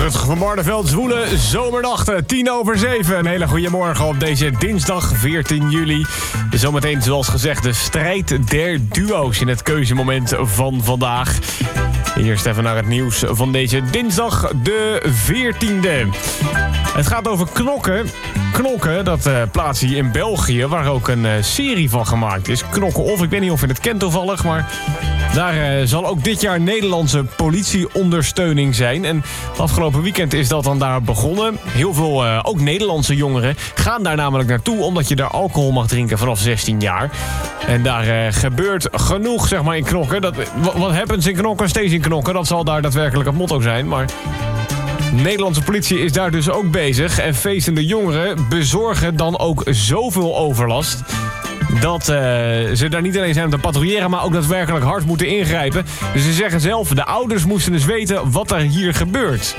Rutger van Barneveld, zwoele zomernachten, 6:10. Een hele goede morgen op deze dinsdag 14 juli. Zometeen, zoals gezegd, de strijd der duo's in het keuzemoment van vandaag. Eerst even naar het nieuws van deze dinsdag, de 14e. Het gaat over knokken. Knokken, dat plaats hier in België, waar ook een serie van gemaakt is. Knokken of, ik weet niet of je het kent toevallig, maar daar zal ook dit jaar Nederlandse politieondersteuning zijn. En afgelopen weekend is dat dan daar begonnen. Heel veel, ook Nederlandse jongeren, gaan daar namelijk naartoe, omdat je daar alcohol mag drinken vanaf 16 jaar. En daar gebeurt genoeg, zeg maar, in knokken. Wat happens in knokken, steeds in knokken. Dat zal daar daadwerkelijk het motto zijn, maar de Nederlandse politie is daar dus ook bezig. En feestende jongeren bezorgen dan ook zoveel overlast dat ze daar niet alleen zijn om te patrouilleren, maar ook daadwerkelijk hard moeten ingrijpen. Dus ze zeggen zelf, de ouders moesten dus weten wat er hier gebeurt.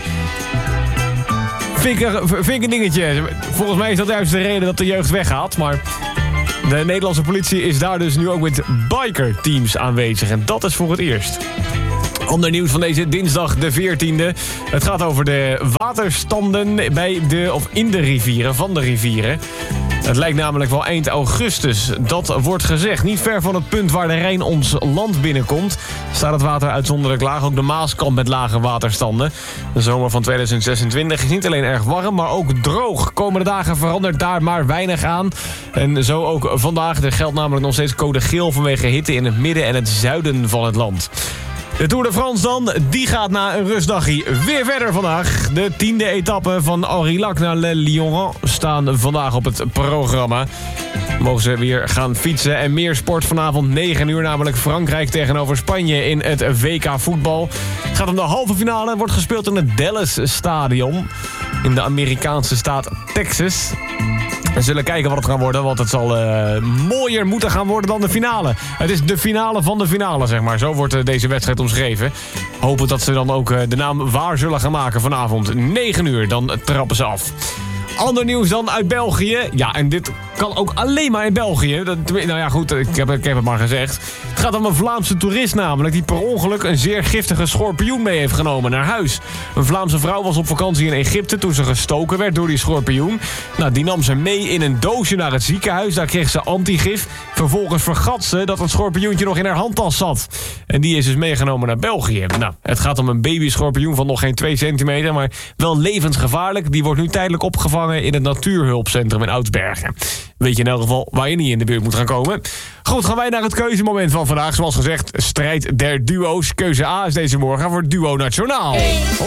Vind ik een dingetje. Volgens mij is dat juist de reden dat de jeugd weggaat. Maar de Nederlandse politie is daar dus nu ook met bikerteams aanwezig. En dat is voor het eerst. Ander nieuws van deze dinsdag de 14e. Het gaat over de waterstanden in de rivieren, van de rivieren. Het lijkt namelijk wel eind augustus. Dat wordt gezegd. Niet ver van het punt waar de Rijn ons land binnenkomt staat het water uitzonderlijk laag. Ook de Maas kampt met lage waterstanden. De zomer van 2026 is niet alleen erg warm, maar ook droog. Komende dagen verandert daar maar weinig aan. En zo ook vandaag. Er geldt namelijk nog steeds code geel vanwege hitte in het midden en het zuiden van het land. De Tour de France dan, die gaat na een rustdagje weer verder vandaag. De 10e etappe van Aurillac naar Le Lioran staan vandaag op het programma. Mogen ze weer gaan fietsen en meer sport vanavond 9 uur. Namelijk Frankrijk tegenover Spanje in het WK voetbal. Het gaat om de halve finale. Wordt gespeeld in het Dallas Stadion in de Amerikaanse staat Texas. We zullen kijken wat het gaat worden, want het zal mooier moeten gaan worden dan de finale. Het is de finale van de finale, zeg maar. Zo wordt deze wedstrijd omschreven. Hopen dat ze dan ook de naam waar zullen gaan maken vanavond. 9 uur, dan trappen ze af. Ander nieuws dan uit België. Ja, en dit kan ook alleen maar in België. Nou ja, goed, ik heb het maar gezegd. Het gaat om een Vlaamse toerist namelijk, die per ongeluk een zeer giftige schorpioen mee heeft genomen naar huis. Een Vlaamse vrouw was op vakantie in Egypte toen ze gestoken werd door die schorpioen. Nou, die nam ze mee in een doosje naar het ziekenhuis. Daar kreeg ze antigif. Vervolgens vergat ze dat het schorpioentje nog in haar handtas zat. En die is dus meegenomen naar België. Nou, het gaat om een babyschorpioen van nog geen 2 centimeter, maar wel levensgevaarlijk. Die wordt nu tijdelijk opgevangen in het natuurhulpcentrum in Oudsbergen. Weet je in elk geval waar je niet in de buurt moet gaan komen. Goed, gaan wij naar het keuzemoment van vandaag. Zoals gezegd, strijd der duo's. Keuze A is deze morgen voor Duo Nationaal. 1,